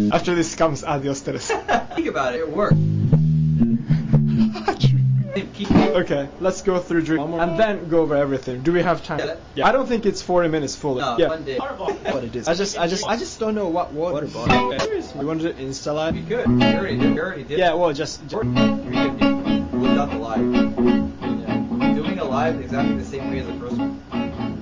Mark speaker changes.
Speaker 1: After this comes adios Teres.
Speaker 2: Think about it. It worked.
Speaker 1: Okay, let's go through drink and then go over everything. Do we have time? Yeah. I don't think it's 40 minutes full.
Speaker 2: No,
Speaker 1: yeah.
Speaker 2: one day.
Speaker 1: But it is. I just don't know what water bottle. You wanted to install it?
Speaker 2: We could. We already did.
Speaker 1: Yeah, well, just
Speaker 2: we could without the live. Yeah. Doing a live exactly the same way as the first one.